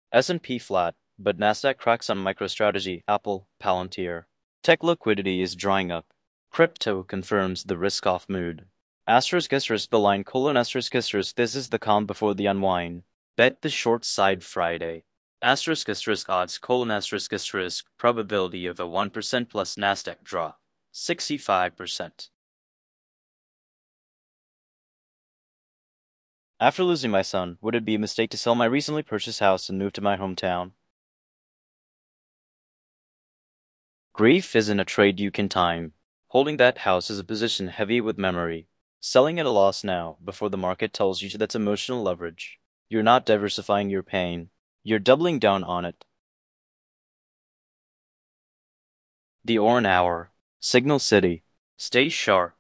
S&P flat, but Nasdaq cracks on MicroStrategy, Apple, Palantir. Tech liquidity is drying up. Crypto confirms the risk-off mood. Asterisk the line :***. This is the calm before the unwind. Bet the short side Friday. Asterisk odds probability of a 1% plus Nasdaq draw. 65%. After losing my son, would it be a mistake to sell my recently purchased house and move to my hometown? Grief isn't a trade you can time. Holding that house is a position heavy with memory. Selling at a loss now, before the market tells you that's emotional leverage. You're not diversifying your pain. You're doubling down on it. The Oran Hour. Signal City. Stay sharp.